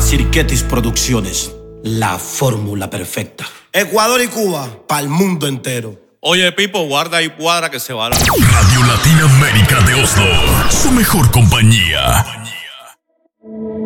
Sirketis Producciones, la fórmula perfecta. Ecuador y Cuba, pa'l mundo entero. Oye, Pipo, guarda y cuadra que se va la... Radio Latina América de Oslo, su mejor compañía.